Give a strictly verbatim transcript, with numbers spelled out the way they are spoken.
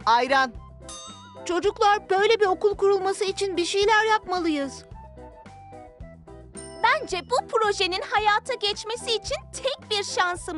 Ayran. Çocuklar, böyle bir okul kurulması için bir şeyler yapmalıyız. Bence bu projenin hayata geçmesi için tek bir şansımız